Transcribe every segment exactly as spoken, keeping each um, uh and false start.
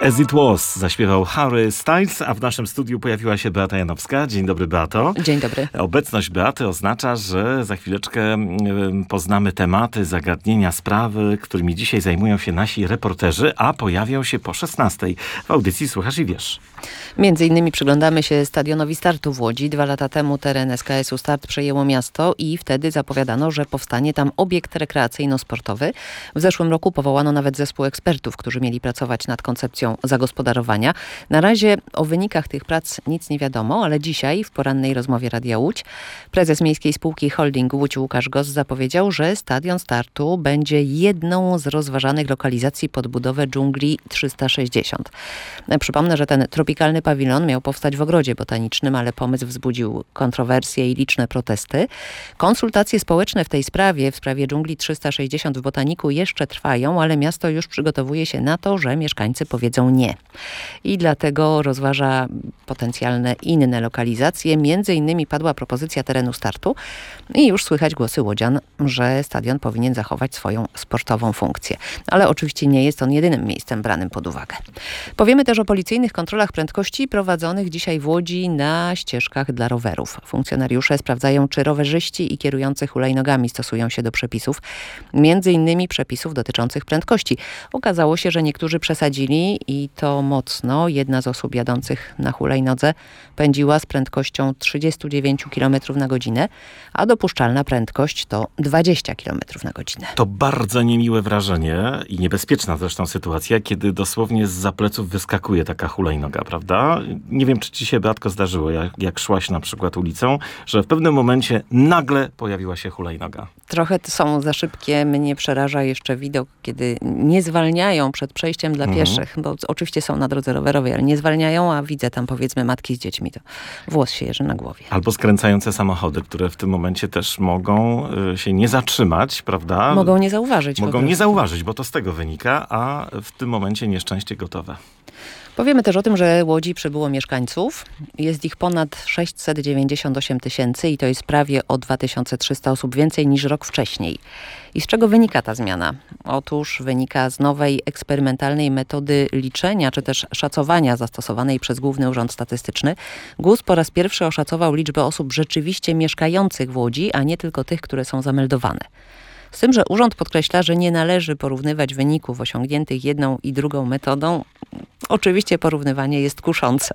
As It Was zaśpiewał Harry Styles, a w naszym studiu pojawiła się Beata Janowska. Dzień dobry, Beato. Dzień dobry. Obecność Beaty oznacza, że za chwileczkę poznamy tematy, zagadnienia, sprawy, którymi dzisiaj zajmują się nasi reporterzy, a pojawią się po szesnastej w audycji Słuchasz i Wiesz. Między innymi przyglądamy się stadionowi Startu w Łodzi. Dwa lata temu teren S K S-u Start przejęło miasto i wtedy zapowiadano, że powstanie tam obiekt rekreacyjno-sportowy. W zeszłym roku powołano nawet zespół ekspertów, którzy mieli pracować nad koncepcją zagospodarowania. Na razie o wynikach tych prac nic nie wiadomo, ale dzisiaj w porannej rozmowie Radia Łódź prezes Miejskiej Spółki Holding Łódź Łukasz Goss zapowiedział, że stadion Startu będzie jedną z rozważanych lokalizacji pod budowę dżungli trzysta sześćdziesiąt. Przypomnę, że ten tropikalny pawilon miał powstać w ogrodzie botanicznym, ale pomysł wzbudził kontrowersje i liczne protesty. Konsultacje społeczne w tej sprawie, w sprawie dżungli trzysta sześćdziesiąt w Botaniku jeszcze trwają, ale miasto już przygotowuje się na to, że mieszkańcy powiedzą nie. I dlatego rozważa potencjalne inne lokalizacje. Między innymi padła propozycja terenu Startu i już słychać głosy łodzian, że stadion powinien zachować swoją sportową funkcję. Ale oczywiście nie jest on jedynym miejscem branym pod uwagę. Powiemy też o policyjnych kontrolach prędkości prowadzonych dzisiaj w Łodzi na ścieżkach dla rowerów. Funkcjonariusze sprawdzają, czy rowerzyści i kierujący hulajnogami stosują się do przepisów, między innymi przepisów dotyczących prędkości. Okazało się, że niektórzy przesadzili i to mocno. Jedna z osób jadących na hulajnodze pędziła z prędkością trzydzieści dziewięć kilometrów na godzinę, a dopuszczalna prędkość to dwadzieścia kilometrów na godzinę. To bardzo niemiłe wrażenie i niebezpieczna zresztą sytuacja, kiedy dosłownie zza pleców wyskakuje taka hulajnoga, prawda? Nie wiem, czy ci się, Beatko, zdarzyło, jak, jak szłaś na przykład ulicą, że w pewnym momencie nagle pojawiła się hulajnoga. Trochę są za szybkie. Mnie przeraża jeszcze widok, kiedy nie zwalniają przed przejściem dla mhm. pieszych, bo oczywiście są na drodze rowerowej, ale nie zwalniają, a widzę tam powiedzmy matki z dziećmi, to włos się jeży na głowie. Albo skręcające samochody, które w tym momencie też mogą y, się nie zatrzymać, prawda? Mogą nie zauważyć. Mogą nie zauważyć, bo to z tego wynika, a w tym momencie nieszczęście gotowe. Powiemy też o tym, że Łodzi przybyło mieszkańców. Jest ich ponad sześćset dziewięćdziesiąt osiem tysięcy i to jest prawie o dwa tysiące trzysta osób więcej niż rok wcześniej. I z czego wynika ta zmiana? Otóż wynika z nowej eksperymentalnej metody liczenia, czy też szacowania zastosowanej przez Główny Urząd Statystyczny. GUS po raz pierwszy oszacował liczbę osób rzeczywiście mieszkających w Łodzi, a nie tylko tych, które są zameldowane. Z tym, że urząd podkreśla, że nie należy porównywać wyników osiągniętych jedną i drugą metodą. Oczywiście porównywanie jest kuszące.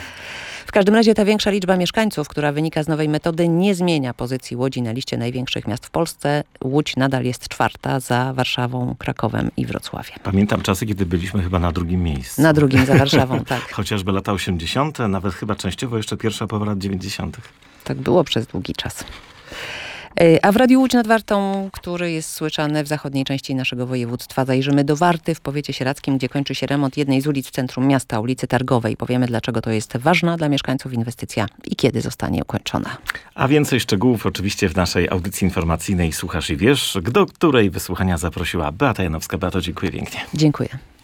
W każdym razie ta większa liczba mieszkańców, która wynika z nowej metody, nie zmienia pozycji Łodzi na liście największych miast w Polsce. Łódź nadal jest czwarta za Warszawą, Krakowem i Wrocławiem. Pamiętam czasy, kiedy byliśmy chyba na drugim miejscu. Na drugim za Warszawą, tak. Chociażby lata osiemdziesiąte, nawet chyba częściowo jeszcze pierwsza połowa lat dziewięćdziesiątych. Tak było przez długi czas. A w Radiu Łódź nad Wartą, który jest słyszany w zachodniej części naszego województwa, zajrzymy do Warty w powiecie sieradzkim, gdzie kończy się remont jednej z ulic w centrum miasta, ulicy Targowej. Powiemy, dlaczego to jest ważna dla mieszkańców inwestycja i kiedy zostanie ukończona. A więcej szczegółów oczywiście w naszej audycji informacyjnej Słuchasz i Wiesz, do której wysłuchania zaprosiła Beata Janowska. Beato, dziękuję pięknie. Dziękuję.